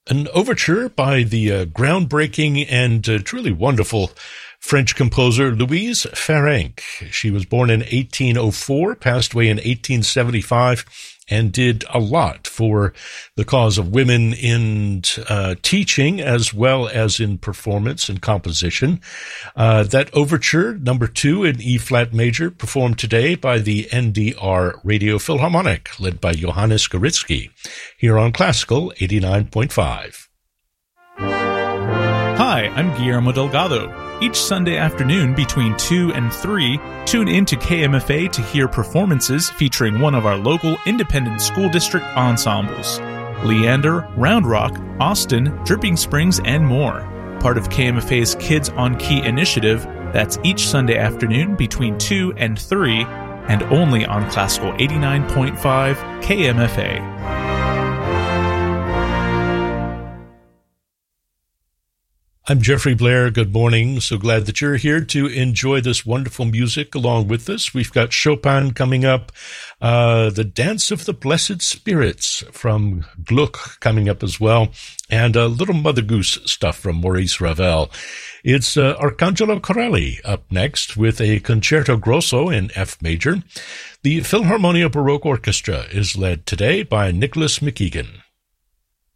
An overture by the groundbreaking and truly wonderful French composer Louise Farrenc. She was born in 1804, passed away in 1875, and did a lot for the cause of women in teaching as well as in performance and composition. That overture, number 2 in E-flat major, performed today by the NDR Radio Philharmonic, led by Johannes Goritzky, here on Classical 89.5. Hi, I'm Guillermo Delgado. Each Sunday afternoon between 2 and 3, tune in to KMFA to hear performances featuring one of our local independent school district ensembles. Leander, Round Rock, Austin, Dripping Springs, and more. Part of KMFA's Kids on Key initiative, that's each Sunday afternoon between 2 and 3, and only on Classical 89.5 KMFA. I'm Jeffrey Blair. Good morning. So glad that you're here to enjoy this wonderful music along with us. We've got Chopin coming up, the Dance of the Blessed Spirits from Gluck coming up as well, and a little Mother Goose stuff from Maurice Ravel. It's Arcangelo Corelli up next with a Concerto Grosso in F major. The Philharmonia Baroque Orchestra is led today by Nicholas McKeegan.